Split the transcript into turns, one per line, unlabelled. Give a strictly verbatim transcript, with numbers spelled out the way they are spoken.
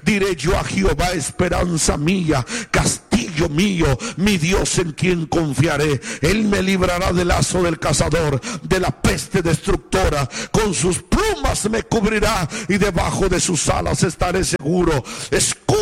Diré yo a Jehová, esperanza mía, castillo mío, mi Dios en quien confiaré. Él me librará del lazo del cazador, de la peste destructora. Con sus plumas me cubrirá y debajo de sus alas estaré seguro. Escucha